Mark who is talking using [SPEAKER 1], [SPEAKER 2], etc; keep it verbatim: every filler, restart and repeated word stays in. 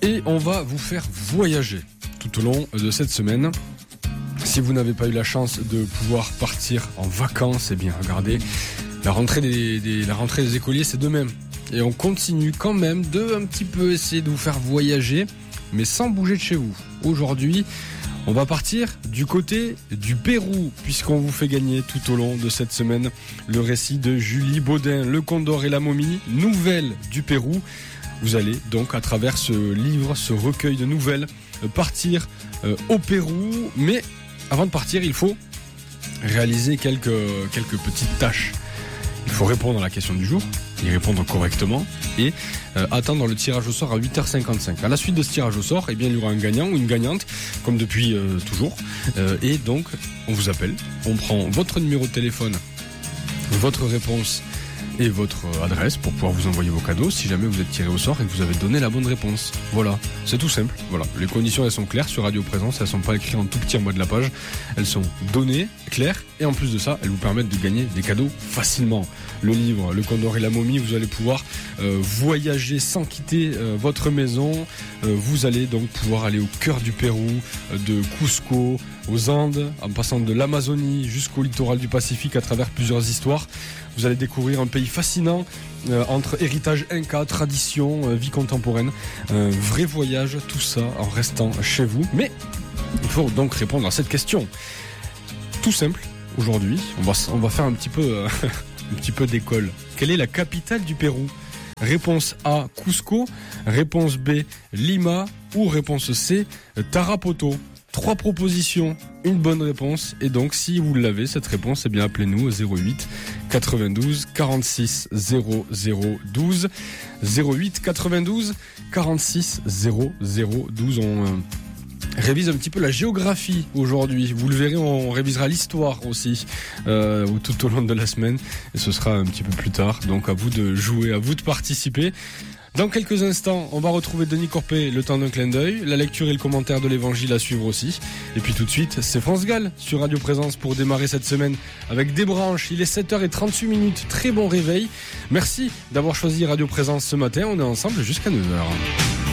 [SPEAKER 1] Et on va vous faire voyager tout au long de cette semaine. Si vous n'avez pas eu la chance de pouvoir partir en vacances, eh bien regardez, la rentrée des, des, la rentrée des écoliers c'est demain. Et on continue quand même de un petit peu essayer de vous faire voyager, mais sans bouger de chez vous. Aujourd'hui, on va partir du côté du Pérou, puisqu'on vous fait gagner tout au long de cette semaine le récit de Julie Baudin, Le Condor et la momie, nouvelle du Pérou. Vous allez donc à travers ce livre, ce recueil de nouvelles, partir euh, au Pérou. Mais avant de partir, il faut réaliser quelques, quelques petites tâches. Il faut répondre à la question du jour, y répondre correctement et euh, attendre le tirage au sort à huit heures cinquante-cinq. À la suite de ce tirage au sort, eh bien, il y aura un gagnant ou une gagnante, comme depuis euh, toujours. Euh, et donc, on vous appelle, on prend votre numéro de téléphone, votre réponse et votre adresse pour pouvoir vous envoyer vos cadeaux si jamais vous êtes tiré au sort et que vous avez donné la bonne réponse. Voilà, c'est tout simple. Voilà, les conditions elles sont claires sur Radio Présence, elles sont pas écrites en tout petit en bas de la page, elles sont données, claires et en plus de ça, elles vous permettent de gagner des cadeaux facilement. Le livre Le Condor et la momie, vous allez pouvoir euh, voyager sans quitter euh, votre maison. Euh, vous allez donc pouvoir aller au cœur du Pérou, euh, de Cusco aux Andes, en passant de l'Amazonie jusqu'au littoral du Pacifique à travers plusieurs histoires. Vous allez découvrir un pays fascinant euh, entre héritage inca, tradition, euh, vie contemporaine. Un vrai voyage, tout ça en restant chez vous. Mais il faut donc répondre à cette question. Tout simple, aujourd'hui, on va, on va faire un petit peu, euh, un petit peu d'école. Quelle est la capitale du Pérou ? Réponse A, Cusco. Réponse B, Lima. Ou réponse C, Tarapoto. Trois propositions, une bonne réponse. Et donc, si vous l'avez, cette réponse, eh bien, appelez-nous au zéro huit quatre-vingt-douze quarante-six zéro zéro douze. zéro huit quatre-vingt-douze quarante-six zéro zéro douze. On euh, révise un petit peu la géographie aujourd'hui. Vous le verrez, on révisera l'histoire aussi euh, tout au long de la semaine. Et ce sera un petit peu plus tard. Donc, à vous de jouer, à vous de participer. Dans quelques instants, on va retrouver Denis Corpé, le temps d'un clin d'œil, la lecture et le commentaire de l'évangile à suivre aussi. Et puis tout de suite, c'est France Gall sur Radio Présence pour démarrer cette semaine avec des branches. Il est sept heures trente-huit minutes, très bon réveil. Merci d'avoir choisi Radio Présence ce matin, on est ensemble jusqu'à neuf heures.